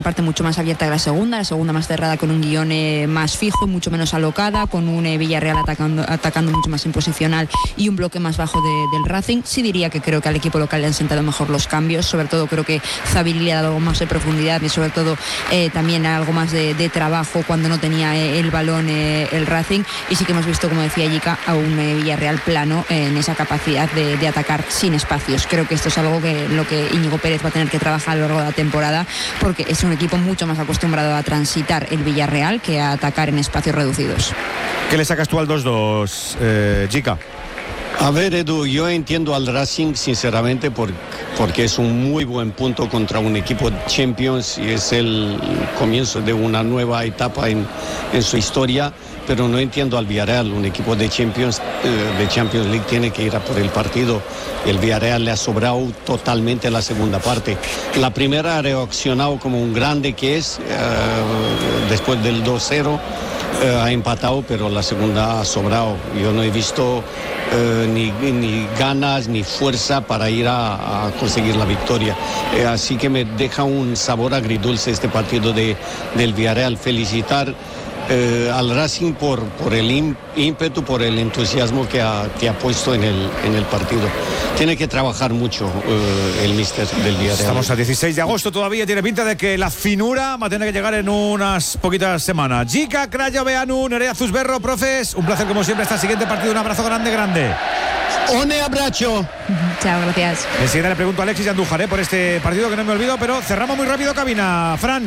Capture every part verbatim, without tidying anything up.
parte mucho más abierta que la segunda, la segunda más cerrada con un guión eh, más fijo, mucho menos alocada, con un eh, Villarreal atacando, atacando mucho más en posicional y un bloque más bajo de, del Racing. Sí diría que creo que al equipo local le han sentado mejor los cambios, sobre todo creo que Zabili le ha dado algo más de profundidad y sobre todo eh, también algo más de, de trabajo cuando no tenía eh, el balón eh, el Racing, y sí que hemos visto, como decía Jica, a un eh, Villarreal plano eh, en esa capacidad de, de atacar sin espacios. Creo que esto es algo que lo que Íñigo Pérez va a tener que trabajar a lo largo de la temporada, porque es un equipo mucho más acostumbrado a transitar el Villarreal que a atacar en espacios reducidos. ¿Qué le sacas tú al dos dos, eh, Jica? A ver, Edu, yo entiendo al Racing sinceramente por, porque es un muy buen punto contra un equipo de Champions y es el comienzo de una nueva etapa en, en su historia, pero no entiendo al Villarreal. Un equipo de Champions, eh, de Champions League tiene que ir a por el partido. El Villarreal le ha sobrado totalmente la segunda parte. La primera ha reaccionado como un grande que es, eh, después del dos cero. Eh, ha empatado, pero la segunda ha sobrado. Yo no he visto eh, ni, ni ganas ni fuerza para ir a, a conseguir la victoria. Eh, así que me deja un sabor agridulce este partido de, del Villarreal. Felicitar eh, al Racing por, por el ímpetu, por el entusiasmo que ha, que ha puesto en el, en el partido. Tiene que trabajar mucho eh, el míster del Villarreal. Estamos a dieciséis de agosto, todavía tiene pinta de que la finura va a tener que llegar en unas poquitas semanas. Jica, Crayo, Beanu, Nerea Zuzberro, profes, un placer como siempre hasta el siguiente partido, un abrazo grande, grande. Un abrazo. Chao, gracias. Enseguida le pregunto a Alexis Andújar eh, por este partido que no me olvido, pero cerramos muy rápido cabina. Fran.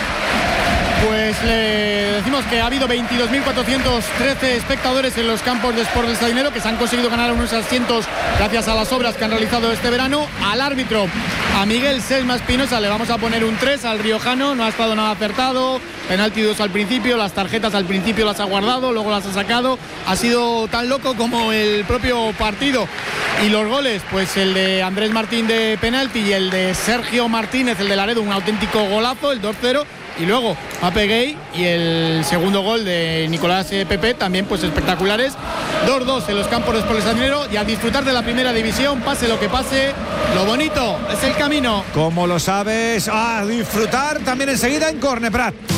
Pues le decimos que ha habido veintidós mil cuatrocientos trece espectadores en los campos de Sport del Sardinero, que se han conseguido ganar unos asientos gracias a las obras que han realizado este verano. Al árbitro, a Miguel Sesma Espinosa, le vamos a poner un tres. Al riojano no ha estado nada acertado, penalti dos al principio, las tarjetas al principio las ha guardado, luego las ha sacado, ha sido tan loco como el propio partido. Y los goles, pues el de Andrés Martín de penalti y el de Sergio Martínez, el de Laredo, un auténtico golazo, el dos cero. Y luego Pape Gay y el segundo gol de Nicolás Pepe, también pues espectaculares. dos dos en los campos de Sport del Sardinero, y a disfrutar de la primera división, pase lo que pase, lo bonito es el camino. Como lo sabes, a disfrutar también enseguida en Córner, Prat.